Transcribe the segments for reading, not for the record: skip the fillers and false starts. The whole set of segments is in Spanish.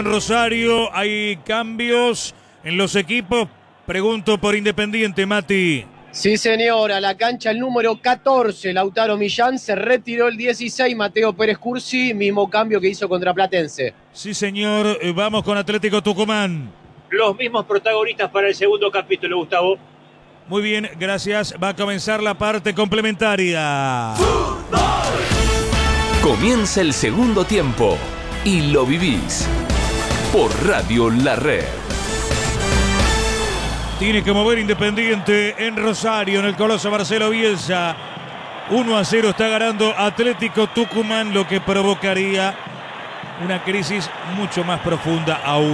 Rosario, hay cambios en los equipos. Pregunto por Independiente, Mati. Sí, señor, a la cancha el número 14, Lautaro Millán, se retiró el 16, Mateo Pérez Cursi, mismo cambio que hizo contra Platense. Sí, señor, vamos con Atlético Tucumán. Los mismos protagonistas para el segundo capítulo, Gustavo. Muy bien, gracias. Va a comenzar la parte complementaria. Comienza el segundo tiempo y lo vivís por Radio La Red. Tiene que mover Independiente en Rosario, en el Coloso Marcelo Bielsa. 1-0 está ganando Atlético Tucumán, lo que provocaría una crisis mucho más profunda aún.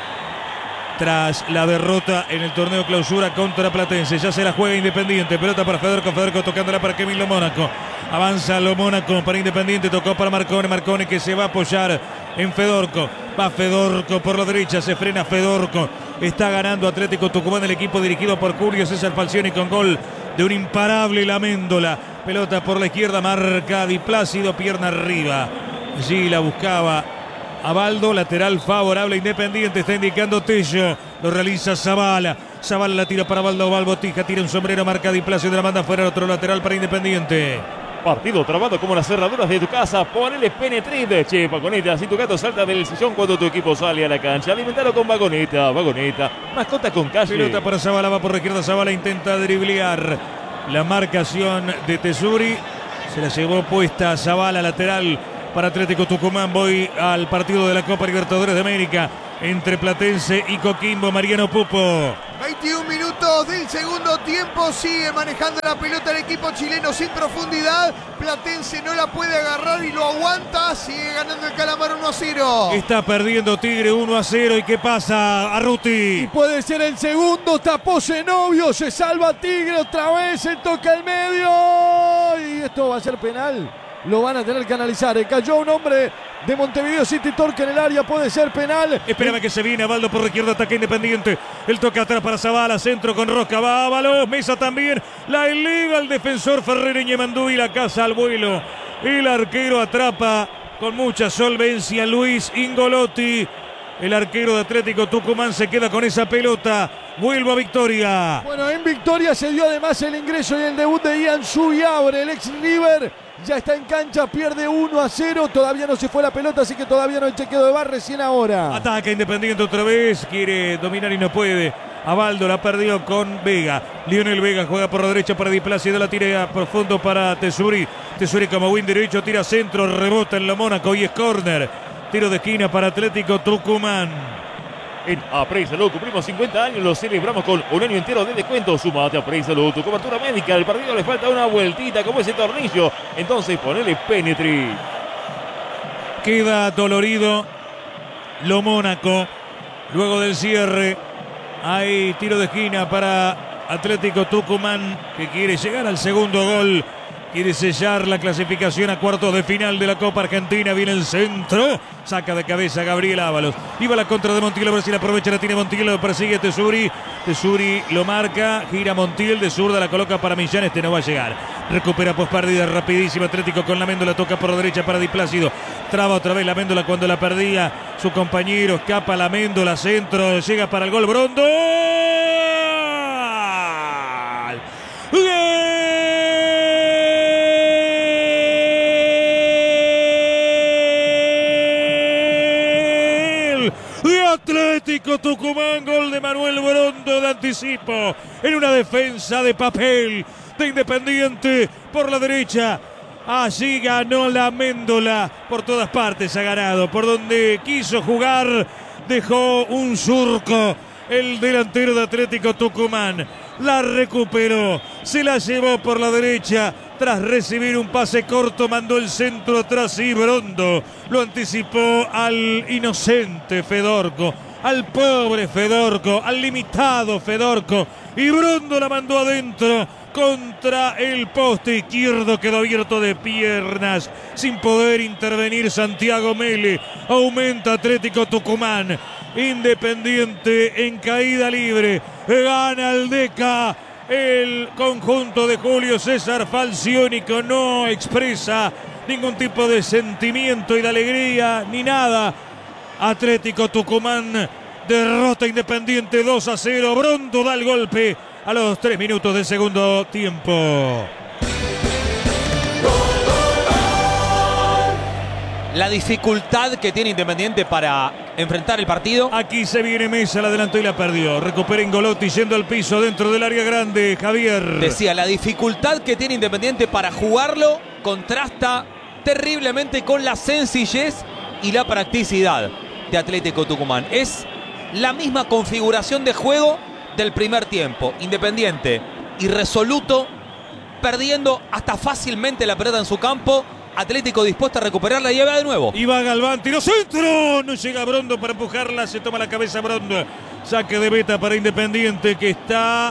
Tras la derrota en el torneo clausura contra Platense, ya se la juega Independiente. Pelota para Federico, Federico tocándola para Kevin Lo Mónaco. Avanza Lo Mónaco para Independiente, tocó para Marcone, Marcone que se va a apoyar en Fedorco. Va Fedorco por la derecha, se frena Fedorco. Está ganando Atlético Tucumán, el equipo dirigido por Julio César Falcioni con gol de un imparable Laméndola. Pelota por la izquierda, marca Di Plácido, pierna arriba. Allí la buscaba Abaldo, lateral favorable Independiente, está indicando Tello, lo realiza Zavala. Zavala la tira para Abaldo, Balbotija tira un sombrero, marca Di Plácido de la banda afuera, otro lateral para Independiente. Partido trabado como las cerraduras de tu casa. Ponele Penetrib, che, Vagoneta. Si tu gato salta del sillón cuando tu equipo sale a la cancha, alimentalo con Vagoneta. Vagoneta, mascota con calle. Pelota para Zavala, va por la izquierda. Zavala intenta driblear la marcación de Tesuri. Se la llevó puesta Zavala, lateral para Atlético Tucumán. Voy al partido de la Copa Libertadores de América entre Platense y Coquimbo. Mariano Pupo. 21 minutos del segundo tiempo, sigue manejando la pelota el equipo chileno sin profundidad. Platense no la puede agarrar y lo aguanta, sigue ganando el Calamar 1-0. Está perdiendo Tigre 1-0 y ¿qué pasa, Arruti? Y puede ser el segundo, tapó Zenobio, se salva Tigre otra vez, el toca al medio y esto va a ser penal. Lo van a tener que analizar. Cayó un hombre de Montevideo City Torque en el área. Puede ser penal. Espérame que se viene Abaldo por la izquierda. Ataque Independiente. El toque atrás para Zavala. Centro con Rosca. Va Ábalos. Mesa también. La liga el defensor Ferrer Ñemandú y la casa al vuelo. El arquero atrapa con mucha solvencia Luis Ingolotti. El arquero de Atlético Tucumán se queda con esa pelota. Vuelvo a Victoria. Bueno, en Victoria se dio además el ingreso y el debut de Ian Subiabre, el ex River. Ya está en cancha, pierde 1-0. Todavía no se fue la pelota, así que todavía no hay chequeo de VAR, recién ahora. Ataca Independiente otra vez. Quiere dominar y no puede. Abaldo la perdió con Vega. Lionel Vega juega por la derecha para Di Plácido. La tira profundo para Tesuri. Tesuri como win derecho, tira centro, rebota en la Mónaco y es córner. Tiro de esquina para Atlético Tucumán. En Aprey Salud cumplimos 50 años, lo celebramos con un año entero de descuento. Sumate a Aprey Salud, tu cobertura médica. Al partido le falta una vueltita como ese tornillo. Entonces ponele Penetrib. Queda dolorido Lo Mónaco. Luego del cierre hay tiro de esquina para Atlético Tucumán, que quiere llegar al segundo gol. Quiere sellar la clasificación a cuartos de final de la Copa Argentina. Viene el centro. Saca de cabeza Gabriel Ábalos. Iba la contra de Montiel. A ver si la aprovecha. La tiene Montiel. Lo persigue Tesuri. Tesuri lo marca. Gira Montiel. De zurda la coloca para Millán. Este no va a llegar. Recupera posperdida rapidísima. Atlético con Laméndola. Toca por la derecha para Di Plácido. Traba otra vez Laméndola cuando la perdía su compañero. Escapa Laméndola. Centro. Llega para el gol. Brondón. ¡Gol! Atlético Tucumán, gol de Manuel Brondo de anticipo en una defensa de papel de Independiente por la derecha. Allí ganó Laméndola, por todas partes ha ganado, por donde quiso jugar dejó un surco el delantero de Atlético Tucumán. La recuperó, se la llevó por la derecha. Tras recibir un pase corto, mandó el centro atrás y Brondo lo anticipó al inocente Fedorco, al pobre Fedorco, al limitado Fedorco. Y Brondo la mandó adentro contra el poste izquierdo. Quedó abierto de piernas, sin poder intervenir Santiago Mele. Aumenta Atlético Tucumán. Independiente en caída libre. Gana el Deca. El conjunto de Julio César Falcioni, que no expresa ningún tipo de sentimiento y de alegría ni nada. Atlético Tucumán derrota Independiente 2-0. Brondo da el golpe a los 3 minutos del segundo tiempo. La dificultad que tiene Independiente para enfrentar el partido. Aquí se viene Mesa, la adelantó y la perdió. Recupera Ingolotti yendo al piso dentro del área grande. Javier. Decía, la dificultad que tiene Independiente para jugarlo contrasta terriblemente con la sencillez y la practicidad de Atlético Tucumán. Es la misma configuración de juego del primer tiempo. Independiente irresoluto, perdiendo hasta fácilmente la pelota en su campo. Atlético dispuesto a recuperarla y va de nuevo. Y va Galván, tiro centro. No llega Brondo para empujarla. Se toma la cabeza Brondo. Saque de beta para Independiente que está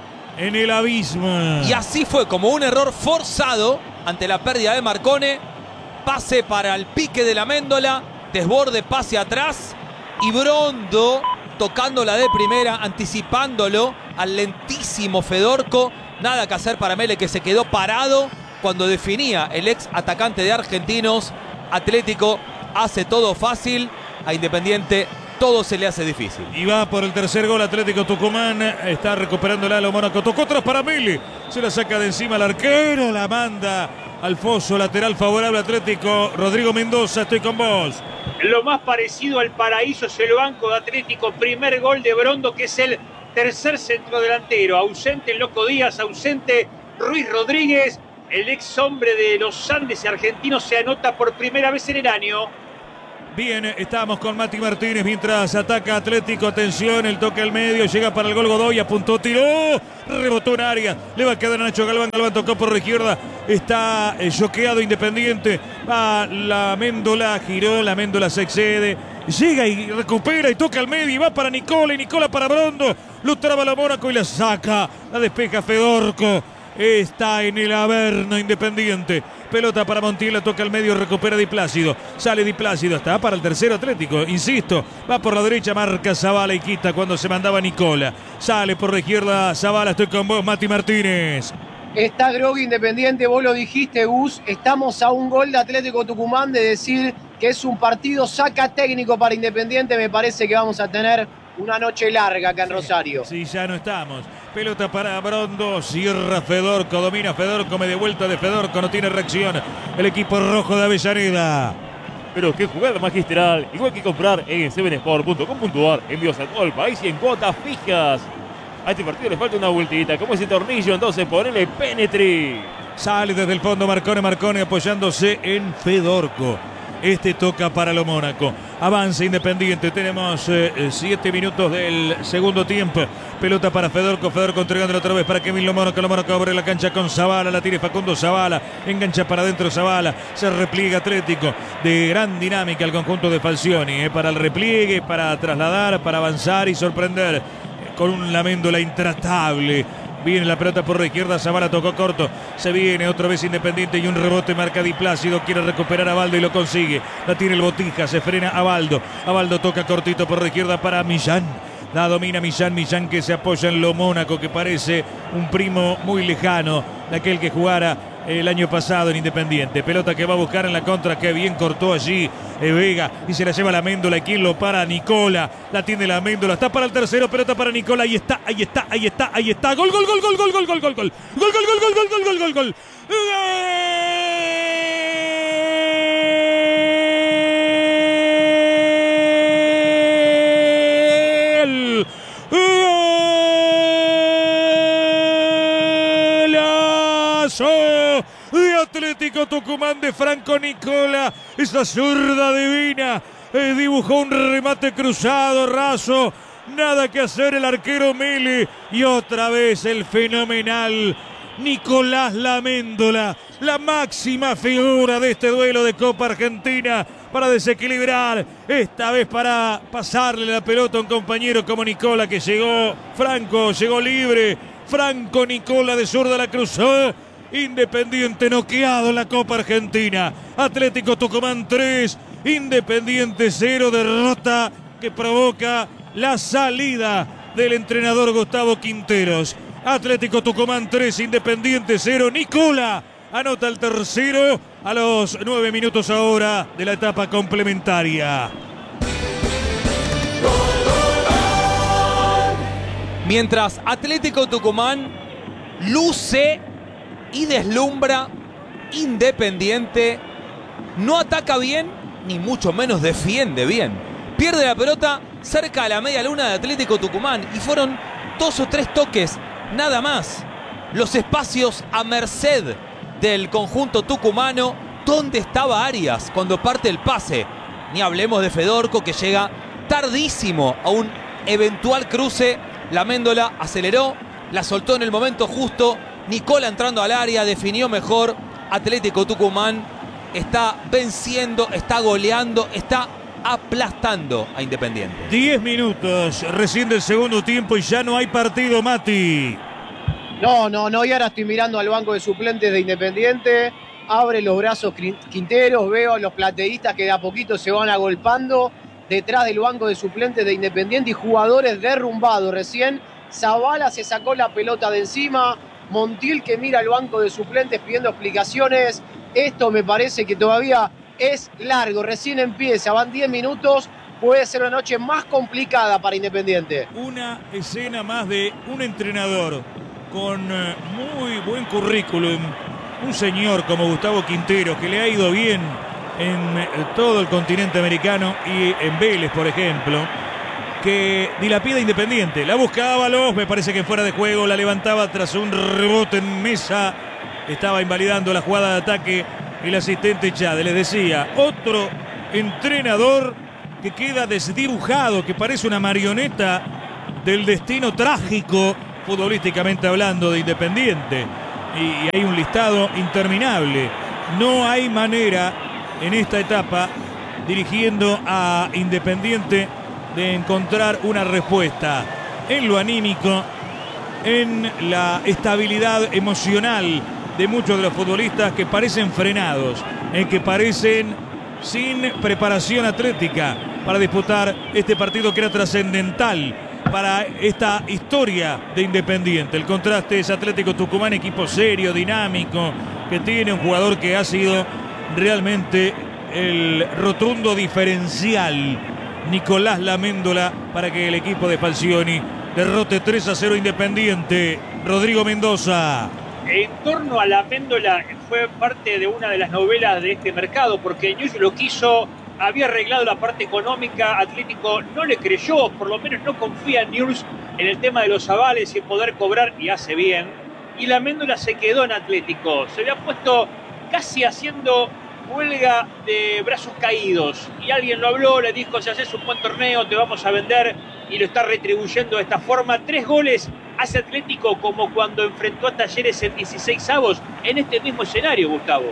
en el abismo. Y así fue como un error forzado ante la pérdida de Marcone. Pase para el pique de la Méndola. Desborde, pase atrás. Y Brondo tocándola de primera, anticipándolo al lentísimo Fedorco. Nada que hacer para Mele, que se quedó parado cuando definía el ex atacante de Argentinos. Atlético hace todo fácil, a Independiente todo se le hace difícil. Y va por el tercer gol Atlético Tucumán. Está recuperando el halo Mónaco. Tocó atrás para Mele. Se la saca de encima el arquero. La manda al foso lateral favorable Atlético. Rodrigo Mendoza, estoy con vos. Lo más parecido al paraíso es el banco de Atlético. Primer gol de Brondo, que es el tercer centrodelantero. Ausente el Loco Díaz, ausente Ruiz Rodríguez. El ex hombre de los Andes argentinos se anota por primera vez en el año. Bien, estamos con Mati Martínez mientras ataca Atlético. Atención, el toque al medio, llega para el gol Godoy, apuntó, tiró, rebotó en área, le va a quedar a Nacho Galván. Galván tocó por la izquierda, está choqueado Independiente. Va la Méndola, giró, la Méndola se excede, llega y recupera y toca al medio y va para Nicola y Nicola para Brondo. Lo traba la Mónaco y la saca, la despeja Fedorco. Está en el Averno Independiente. Pelota para Montiel, la toca al medio, recupera Di Plácido. Sale Di Plácido, está para el tercero Atlético. Insisto, va por la derecha, marca Zavala y quita cuando se mandaba Nicola. Sale por la izquierda Zavala, estoy con vos, Mati Martínez. Está groggy Independiente, vos lo dijiste, Gus. Estamos a un gol de Atlético Tucumán de decir que es un partido saca técnico para Independiente. Me parece que vamos a tener una noche larga acá en Rosario. Sí, ya no estamos. Pelota para Brondo, cierra Fedorco, domina Fedorco, media vuelta de Fedorco, no tiene reacción el equipo rojo de Avellaneda. Pero qué jugada magistral, igual que comprar en 7sport.com.ar, envíos a todo el país y en cuotas fijas. A este partido le falta una vueltita, como ese tornillo, entonces ponele Penetri. Sale desde el fondo Marcone apoyándose en Fedorco. Este toca para lo Mónaco. Avanza Independiente. Tenemos 7 minutos del segundo tiempo. Pelota para Fedorco. Fedorco entregándolo otra vez para Kevin Lo Mónaco. Lo Mónaco abre la cancha con Zavala. La tiene Facundo Zavala. Engancha para adentro Zavala. Se repliega Atlético. De gran dinámica el conjunto de Falcioni. Para el repliegue, para trasladar, para avanzar y sorprender. Con un Méndola intratable. Viene la pelota por la izquierda, Zavala tocó corto. Se viene otra vez Independiente y un rebote marca Di Plácido. Quiere recuperar a Baldo y lo consigue. La tiene el Botija, se frena a Baldo. A Baldo toca cortito por la izquierda para Millán. La domina Millán que se apoya en Lo Mónaco, que parece un primo muy lejano de aquel que jugara el año pasado en Independiente. Pelota que va a buscar en la contra, que bien cortó allí Vega y se la lleva la Méndola. ¿Y quién lo para? Nicola. La tiene la Méndola, está para el tercero, pelota para Nicola. Ahí está. Gol. De Atlético Tucumán de Franco Nicola, esa zurda divina, dibujó un remate cruzado, raso, nada que hacer el arquero Mele, y otra vez el fenomenal Nicolás La Méndola, la máxima figura de este duelo de Copa Argentina, para desequilibrar, esta vez para pasarle la pelota a un compañero como Nicola, que llegó Franco, llegó libre, Franco Nicola de zurda la cruzó. Independiente noqueado en la Copa Argentina. Atlético Tucumán 3, Independiente 0, derrota que provoca la salida del entrenador Gustavo Quinteros. Atlético Tucumán 3, Independiente 0, Nicola anota el tercero a los 9 minutos ahora de la etapa complementaria. Mientras Atlético Tucumán luce y deslumbra, Independiente no ataca bien, ni mucho menos defiende bien. Pierde la pelota cerca de la media luna de Atlético Tucumán y fueron 2 o 3 toques, nada más. Los espacios a merced del conjunto tucumano. ¿Dónde estaba Arias cuando parte el pase? Ni hablemos de Fedorco, que llega tardísimo a un eventual cruce. La Amendola aceleró, la soltó en el momento justo. Nicola entrando al área, definió mejor. Atlético Tucumán está venciendo, está goleando, está aplastando a Independiente. 10 minutos recién del segundo tiempo y ya no hay partido, Mati. No, y ahora estoy mirando al banco de suplentes de Independiente. Abre los brazos Quinteros, veo a los plateístas que de a poquito se van agolpando detrás del banco de suplentes de Independiente y jugadores derrumbados. Recién Zavala se sacó la pelota de encima, Montiel que mira al banco de suplentes pidiendo explicaciones. Esto me parece que todavía es largo, recién empieza, van 10 minutos, puede ser una noche más complicada para Independiente. Una escena más de un entrenador con muy buen currículum, un señor como Gustavo Quinteros, que le ha ido bien en todo el continente americano y en Vélez, por ejemplo, que dilapida Independiente. La busca Ábalos, me parece que fuera de juego, la levantaba tras un rebote en mesa, estaba invalidando la jugada de ataque el asistente Chade. Les decía, otro entrenador que queda desdibujado, que parece una marioneta del destino trágico, futbolísticamente hablando, de Independiente. Y hay un listado interminable. No hay manera en esta etapa, dirigiendo a Independiente, de encontrar una respuesta en lo anímico, en la estabilidad emocional de muchos de los futbolistas que parecen frenados, que parecen sin preparación atlética para disputar este partido que era trascendental para esta historia de Independiente. El contraste es Atlético Tucumán, equipo serio, dinámico, que tiene un jugador que ha sido realmente el rotundo diferencial, Nicolás Amendola, para que el equipo de Falcioni derrote 3-0 Independiente. Rodrigo Mendoza. En torno a la Amendola fue parte de una de las novelas de este mercado, porque News lo quiso, había arreglado la parte económica, Atlético no le creyó, por lo menos no confía en News en el tema de los avales y poder cobrar, y hace bien, y la Amendola se quedó en Atlético, se había puesto casi haciendo huelga de brazos caídos, y alguien lo habló, le dijo, si haces un buen torneo te vamos a vender, y lo está retribuyendo de esta forma. 3 goles hace Atlético como cuando enfrentó a Talleres en 16avos, en este mismo escenario, Gustavo.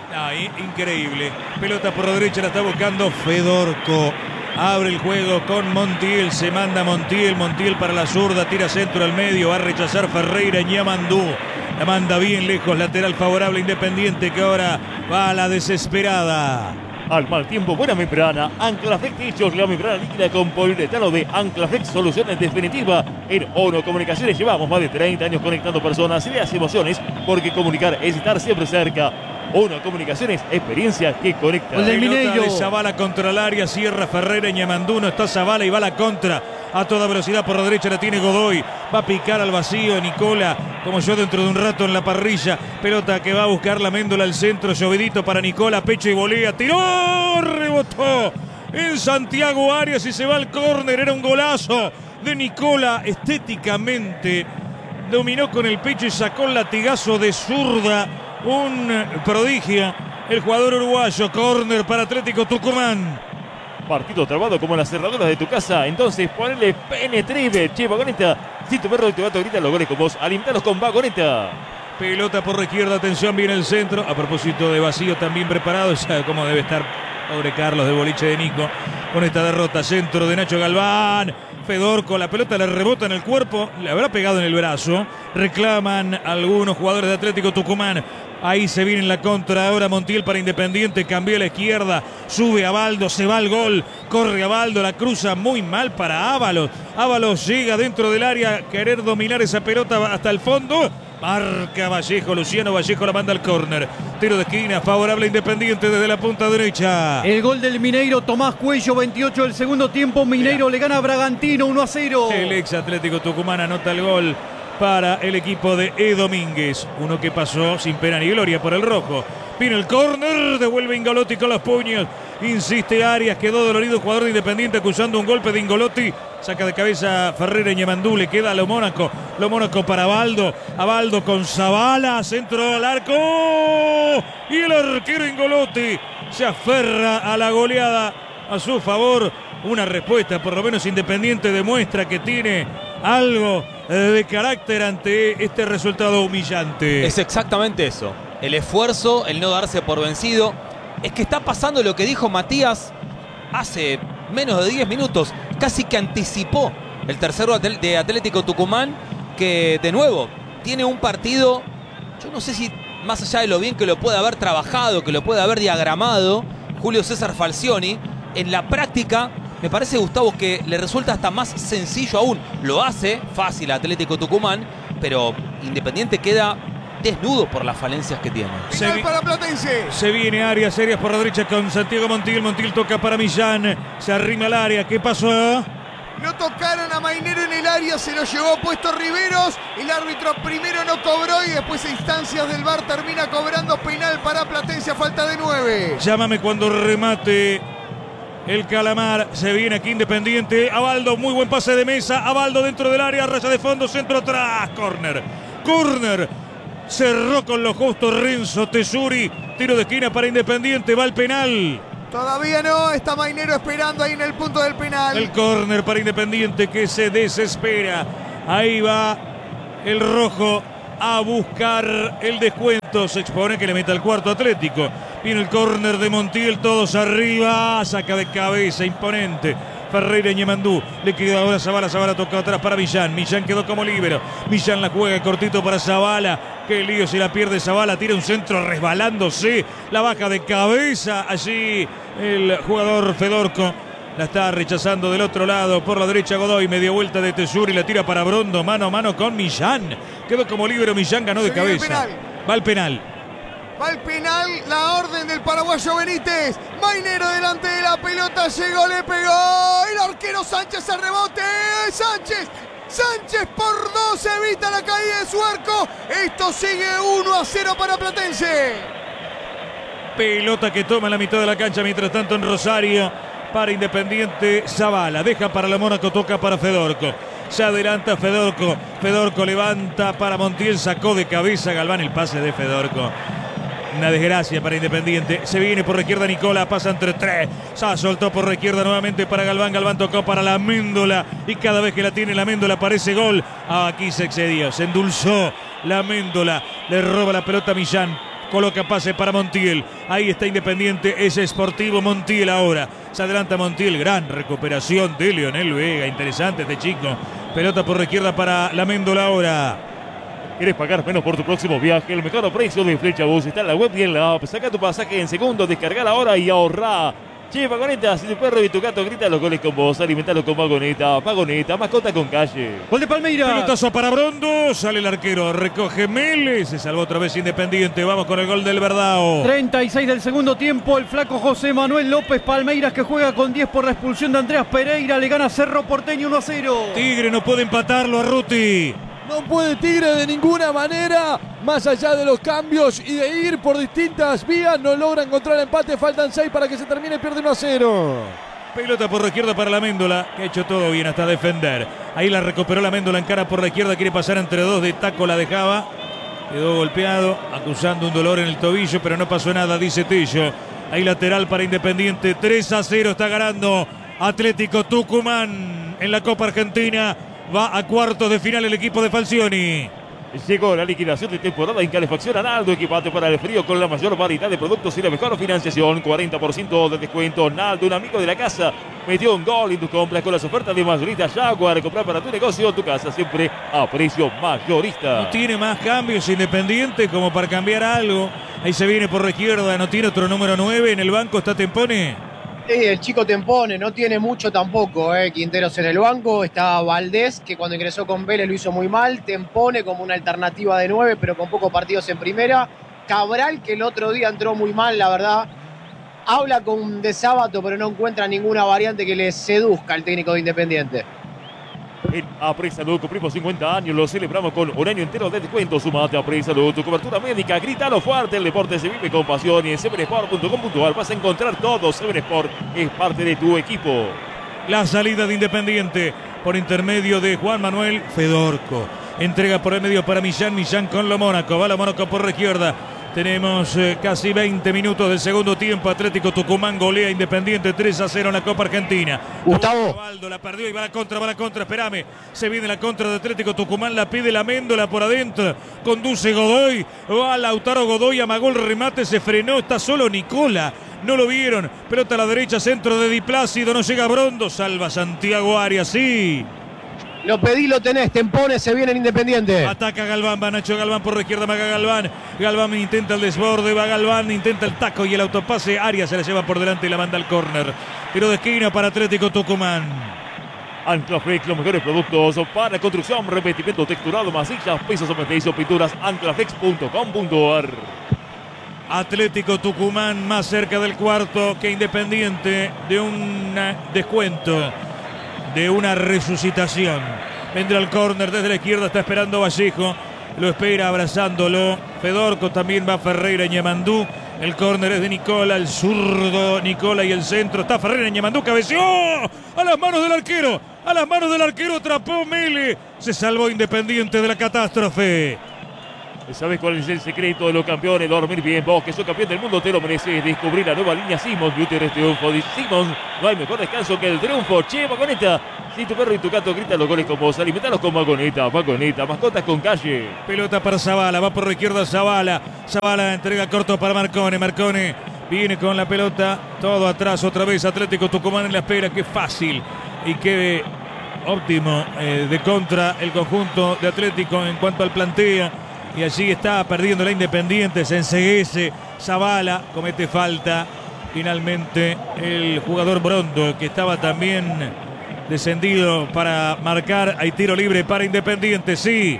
Increíble. Pelota por la derecha, la está buscando Fedorco. Abre el juego con Montiel, se manda Montiel para la zurda, tira centro al medio, va a rechazar Ferreira, Ñamandú. La manda bien lejos, lateral favorable Independiente, que ahora va a la desesperada. Al mal tiempo, buena membrana. Anclaflex Techos, la membrana líquida con poliuretano de Anclaflex, soluciones definitiva. En ONO Comunicaciones llevamos más de 30 años conectando personas, ideas y emociones, porque comunicar es estar siempre cerca. ONO Comunicaciones, experiencia que conecta. El del Mineiro de Zavala contra el área, cierra Ferreira, Ñamandú, no está Zavala y va a la contra. A toda velocidad por la derecha la tiene Godoy. Va a picar al vacío Nicola, como yo dentro de un rato en la parrilla. Pelota que va a buscar la Amendola al centro. Llovedito para Nicola, pecho y volea. Tiró, rebotó en Santiago Arias y se va al córner. Era un golazo de Nicola. Estéticamente dominó con el pecho y sacó el latigazo de zurda. Un prodigio el jugador uruguayo. Córner para Atlético Tucumán. Partido trabado como en las cerraduras de tu casa. Entonces ponele Penetribe, che, Vagoneta. Si tu perro te va a gritar los goles con vos, alimentalos con Vagoneta. Pelota por la izquierda, atención, viene el centro. A propósito de vacío, también preparado. Ya cómo debe estar pobre Carlos de boliche de Nico con esta derrota. Centro de Nacho Galván. Fedorco, la pelota le rebota en el cuerpo, le habrá pegado en el brazo. Reclaman algunos jugadores de Atlético Tucumán. Ahí se viene en la contra ahora Montiel para Independiente, cambió a la izquierda, sube a Baldo, se va al gol, corre a Baldo, la cruza muy mal para Ábalos. Ábalos llega dentro del área, querer dominar esa pelota hasta el fondo Marca Vallejo, Luciano Vallejo la manda al córner. Tiro de esquina, favorable a Independiente desde la punta derecha. El gol del Mineiro, Tomás Cuello, 28 del segundo tiempo. Mineiro le gana a Bragantino 1-0. El ex Atlético Tucumán anota el gol para el equipo de E. Domínguez. Uno que pasó sin pena ni gloria por el rojo. Vino el córner, devuelve Ingolotti con los puños. Insiste Arias, quedó dolorido, jugador de Independiente acusando un golpe de Ingolotti. Saca de cabeza Ferreira y Ñemandú, le queda a Lo Mónaco para Abaldo. Abaldo con Zavala, centro al arco. Y el arquero Ingolotti se aferra a la goleada a su favor. Una respuesta, por lo menos Independiente demuestra que tiene algo de carácter ante este resultado humillante. Es exactamente eso. El esfuerzo, el no darse por vencido. Es que está pasando lo que dijo Matías hace menos de 10 minutos. Casi que anticipó el tercero de Atlético Tucumán, que de nuevo tiene un partido, yo no sé si más allá de lo bien que lo puede haber trabajado, que lo puede haber diagramado Julio César Falcioni, en la práctica me parece, Gustavo, que le resulta hasta más sencillo aún. Lo hace fácil a Atlético Tucumán, pero Independiente queda desnudo por las falencias que tiene. Para Platense. Se viene Arias, Arias por la derecha con Santiago Montiel. Montiel toca para Millán. Se arrima al área. ¿Qué pasó? Lo tocaron a Mainero en el área, se lo llevó puesto Riveros. El árbitro primero no cobró y después a instancias del VAR termina cobrando penal para Platense a falta de 9. Llámame cuando remate el Calamar. Se viene aquí Independiente. Abaldo, muy buen pase de Mesa. Abaldo dentro del área, raya de fondo, centro atrás. Córner. Cerró con lo justo Renzo Tesuri. Tiro de esquina para Independiente. Va al penal. Todavía no, está Mainero esperando ahí en el punto del penal. El córner para Independiente que se desespera. Ahí va el rojo a buscar el descuento. Se expone que le meta el cuarto Atlético. Viene el córner de Montiel, todos arriba. Saca de cabeza, imponente. Ferreira y Ñemandú. Le queda ahora Zavala. Zavala toca atrás para Millán. Millán quedó como líbero. Millán la juega cortito para Zavala. Qué lío si la pierde Zavala. Tira un centro resbalándose. La baja de cabeza. Allí el jugador Fedorco. La está rechazando del otro lado. Por la derecha Godoy. Media vuelta de Tesuri. La tira para Brondo. Mano a mano con Millán. Quedó como líbero. Millán ganó de cabeza. Va al penal. Va al penal, la orden del paraguayo Benítez. Mainero delante de la pelota, llegó, le pegó. El arquero Sánchez al rebote. Sánchez por 2 evita la caída de su arco. Esto sigue 1-0 para Platense. Pelota que toma en la mitad de la cancha, mientras tanto en Rosario para Independiente Zavala. Deja para la Mónaco, toca para Fedorco. Se adelanta Fedorco. Fedorco levanta para Montiel, sacó de cabeza Galván el pase de Fedorco. Una desgracia para Independiente. Se viene por la izquierda Nicola, pasa entre 3. Se soltó por la izquierda nuevamente para Galván. Galván tocó para la Méndola. Y cada vez que la tiene la Méndola parece gol. Aquí se excedió, se endulzó la Méndola. Le roba la pelota a Millán. Coloca pase para Montiel. Ahí está Independiente. Es Sportivo Montiel ahora. Se adelanta Montiel. Gran recuperación de Leonel Vega. Interesante este chico. Pelota por la izquierda para la Méndola ahora. ¿Quieres pagar menos por tu próximo viaje? El mejor precio de Flecha Bus está en la web y en la app. Saca tu pasaje en segundos, descarga ahora y ahorrá. Che, Pagoneta, si tu perro y tu gato gritan los goles con vos, alimentalo con Pagoneta. Pagoneta, mascota con calle. Gol de Palmeiras. Pelotazo para Brondo, sale el arquero, recoge Mele, se salvó otra vez Independiente. Vamos con el gol del Verdao. 36 del segundo tiempo, el flaco José Manuel López Palmeiras, que juega con 10 por la expulsión de Andreas Pereira, le gana Cerro Porteño 1-0. Tigre no puede empatarlo a Ruti. No puede Tigre de ninguna manera, más allá de los cambios y de ir por distintas vías, no logra encontrar empate, faltan 6 para que se termine, pierde 1-0. Pelota por la izquierda para la Méndola, que ha hecho todo bien hasta defender. Ahí la recuperó la Méndola, en cara por la izquierda, quiere pasar entre dos, de taco la dejaba. Quedó golpeado, acusando un dolor en el tobillo, pero no pasó nada, dice Tello. Ahí lateral para Independiente, 3-0 está ganando Atlético Tucumán en la Copa Argentina. Va a cuartos de final el equipo de Falcioni. Llegó la liquidación de temporada en Calefacción Naldo, equipate para el frío con la mayor variedad de productos y la mejor financiación. 40% de descuento. Naldo, un amigo de la casa, metió un gol en tus compras con las ofertas de mayorista Jaguar. Comprar para tu negocio o tu casa siempre a precio mayorista. No tiene más cambios Independiente como para cambiar algo. Ahí se viene por la izquierda, no tiene otro número 9. En el banco está Tempone. El chico Tempone no tiene mucho tampoco, Quinteros en el banco. Está Valdés, que cuando ingresó con Vélez lo hizo muy mal. Tempone como una alternativa de 9, pero con pocos partidos en primera. Cabral, que el otro día entró muy mal, la verdad. Habla con De Sábato, pero no encuentra ninguna variante que le seduzca al técnico de Independiente. En Apresa Salud cumplimos 50 años, lo celebramos con un año entero de descuento. Sumate a Apresa Salud, tu cobertura médica, grítalo fuerte, el deporte se vive con pasión y en sevensport.com.ar vas a encontrar todo. Seven Sport es parte de tu equipo. La salida de Independiente por intermedio de Juan Manuel Fedorco. Entrega por el medio para Millán con Lo Mónaco, va Lo Mónaco por la izquierda. Tenemos casi 20 minutos del segundo tiempo. Atlético Tucumán golea Independiente 3-0 en la Copa Argentina. Gustavo. Valdo la perdió y va a la contra, espérame. Se viene la contra de Atlético Tucumán, la pide la Méndola por adentro. Conduce Godoy, va Lautaro Godoy, amagó el remate, se frenó, está solo Nicola. No lo vieron, pelota a la derecha, centro de Di Plácido, no llega Brondo, salva Santiago Arias, sí. Lo pedí, lo tenés, Tempone se viene en Independiente. Ataca Galván, va Nacho Galván por la izquierda, Maga Galván. Galván intenta el desborde, va Galván, intenta el taco y el autopase. Arias se la lleva por delante y la manda al córner. Tiro de esquina para Atlético Tucumán. Anclaflex, los mejores productos para construcción, revestimiento texturado, masillas, pisos cementicios, pinturas, anclaflex.com.ar. Atlético Tucumán más cerca del cuarto que Independiente de un descuento, de una resucitación. Vendrá el córner desde la izquierda, está esperando Vallejo, lo espera abrazándolo. Fedorco, también va Ferreira y Ñemandú. El córner es de Nicola, el zurdo Nicola y el centro. Está Ferreira y Ñemandú, cabeció a las manos del arquero. A las manos del arquero atrapó Mele. Se salvó Independiente de la catástrofe. ¿Sabes cuál es el secreto de los campeones? Dormir bien. Vos, que sos campeón del mundo, te lo mereces. Descubrir la nueva línea Simmons Beauty es triunfo. De Simmons, no hay mejor descanso que el triunfo. Che, Vagoneta. Si tu perro y tu gato gritan los goles con vos, alimentalos con Vagoneta. Vagoneta, mascotas con calle. Pelota para Zavala, va por la izquierda Zavala. Zavala entrega corto para Marcone. Marcone viene con la pelota. Todo atrás, otra vez Atlético Tucumán en la espera. Qué fácil y qué óptimo de contra el conjunto de Atlético en cuanto al planteo. Y allí está perdiendo la Independiente, se enceguece, Zavala comete falta. Finalmente el jugador Brondo, que estaba también descendido para marcar. Hay tiro libre para Independiente, sí.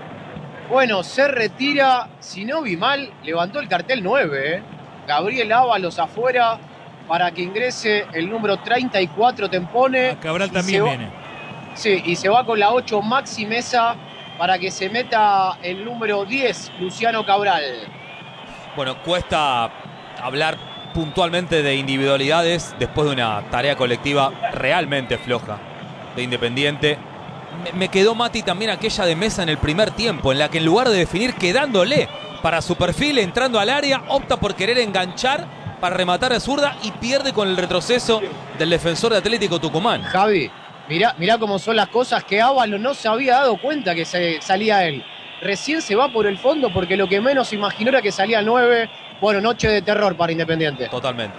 Bueno, se retira, si no vi mal, levantó el cartel 9. Gabriel Ábalos afuera para que ingrese el número 34, Tempone. Cabral también viene. Sí, y se va con la 8, Maxi Mesa, para que se meta el número 10, Luciano Cabral. Bueno, cuesta hablar puntualmente de individualidades después de una tarea colectiva realmente floja de Independiente. Me quedó, Mati, también aquella de Mesa en el primer tiempo, en la que en lugar de definir quedándole para su perfil, entrando al área, opta por querer enganchar para rematar a zurda y pierde con el retroceso del defensor de Atlético Tucumán. Javi, mirá cómo son las cosas, que Ábalos no se había dado cuenta que salía él. Recién se va por el fondo porque lo que menos imaginó era que salía el 9. Bueno, noche de terror para Independiente. Totalmente.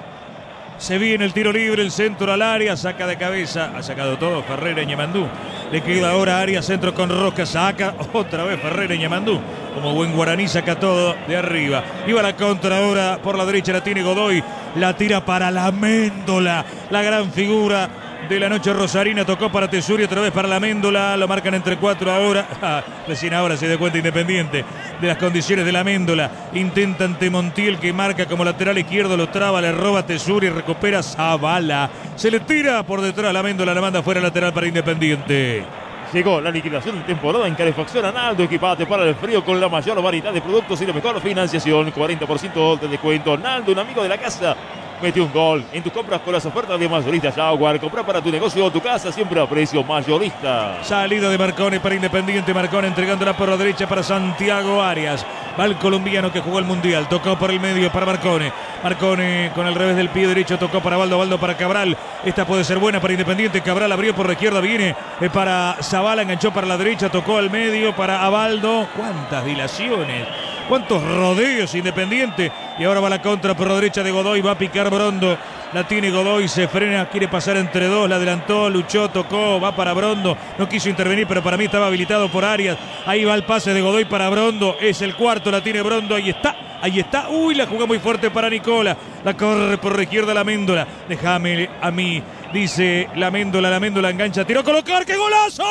Se viene el tiro libre, el centro al área, saca de cabeza, ha sacado todo Ferreira y Ñemandú. Le queda ahora área, centro con Roca, saca otra vez Ferreira y Ñemandú. Como buen guaraní saca todo de arriba. Iba la contra ahora por la derecha, la tiene Godoy, la tira para la Méndola, la gran figura de la noche rosarina. Tocó para Tesuri, otra vez para la Méndola, lo marcan entre 4 ahora. Recién ahora se da cuenta Independiente de las condiciones de la Méndola. Intenta ante Montiel, que marca como lateral izquierdo, lo traba, le roba Tesuri, recupera Zavala. Se le tira por detrás la Méndola, la manda fuera lateral para Independiente. Llegó la liquidación de temporada en calefacción Analdo. Equipate para el frío con la mayor variedad de productos y la mejor financiación. 40% de descuento. Analdo, un amigo de la casa. Mete un gol en tus compras con las ofertas de Mayoristas Jaguar. Compra para tu negocio o tu casa siempre a precio mayorista. Salida de Marcone para Independiente. Marcone entregándola por la derecha para Santiago Arias. Va el colombiano que jugó el Mundial. Tocó por el medio para Marcone. Marcone con el revés del pie derecho. Tocó para Baldo. Baldo para Cabral. Esta puede ser buena para Independiente. Cabral abrió por la izquierda. Viene para Zavala. Enganchó para la derecha. Tocó al medio para Abaldo. ¿Cuántas dilaciones? ¿Cuántos rodeos Independiente? Y ahora va la contra por la derecha de Godoy. Va a picar Brondo. La tiene Godoy, se frena, quiere pasar entre dos. La adelantó, luchó, tocó, va para Brondo. No quiso intervenir, pero para mí estaba habilitado por Arias. Ahí va el pase de Godoy para Brondo. Es el cuarto, la tiene Brondo. Ahí está Ahí está. Uy, la jugó muy fuerte para Nicola. La corre por la izquierda la Méndola. Déjame a mí, dice la Méndola. La Méndola engancha, tiró a colocar. ¡Qué golazo!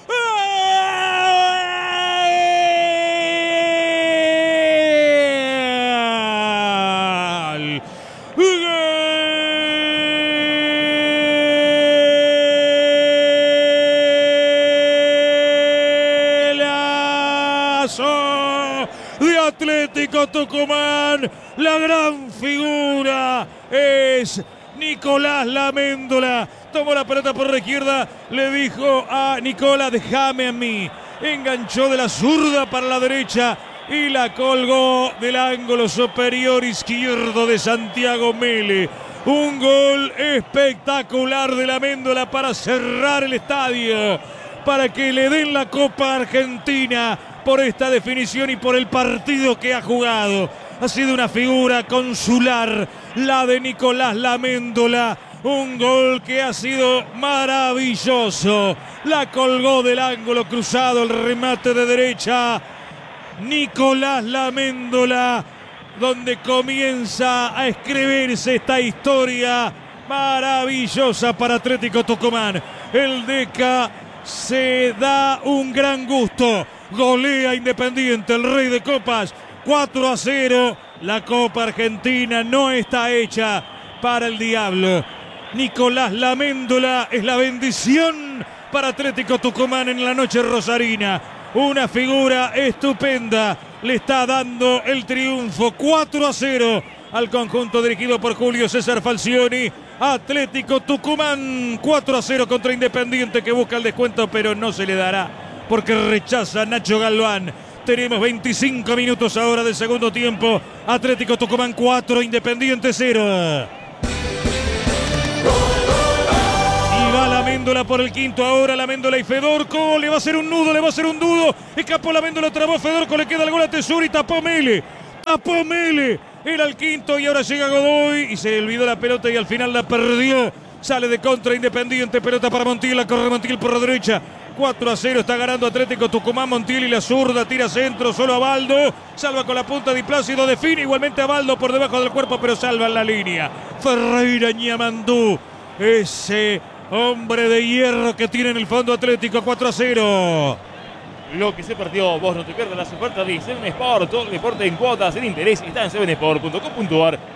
De Atlético Tucumán, la gran figura es Nicolás La Méndola. Tomó la pelota por la izquierda, le dijo a Nicola, déjame a mí. Enganchó de la zurda para la derecha y la colgó del ángulo superior izquierdo de Santiago Mele. Un gol espectacular de La Méndola para cerrar el estadio, para que le den la Copa Argentina por esta definición y por el partido que ha jugado. Ha sido una figura consular la de Nicolás La Méndola. Un gol que ha sido maravilloso. La colgó del ángulo cruzado, el remate de derecha. Nicolás La Méndola, donde comienza a escribirse esta historia maravillosa para Atlético Tucumán. El Deca se da un gran gusto. Golea Independiente, el rey de copas, 4-0. La Copa Argentina no está hecha para el diablo. Nicolás La Méndola es la bendición para Atlético Tucumán en la noche rosarina. Una figura estupenda. Le está dando el triunfo, 4-0 al conjunto dirigido por Julio César Falcioni. Atlético Tucumán 4-0 contra Independiente, que busca el descuento, pero no se le dará porque rechaza Nacho Galván. Tenemos 25 minutos ahora del segundo tiempo. Atlético Tucumán 4, Independiente 0. Y va La Méndola por el quinto ahora. La Méndola y Fedorco. Le va a hacer un nudo, le va a hacer un nudo. Escapó La Méndola, trabó Fedorco. Le queda el gol a Tesur y tapó Mele. Tapó Mele. Era el quinto y ahora llega Godoy. Y se olvidó la pelota y al final la perdió. Sale de contra Independiente. Pelota para Montiel. La corre Montiel por la derecha. 4-0 está ganando Atlético Tucumán. Montiel y la zurda, tira centro, solo a Baldo, salva con la punta de Plácido, define igualmente a Baldo por debajo del cuerpo, pero salva en la línea. Ferreira Ñamandú, ese hombre de hierro que tiene en el fondo Atlético. 4-0. Lo que se perdió, vos no te pierdas las ofertas de 7 Sport. Todo el deporte en cuotas, el interés está en 7sport.com.ar.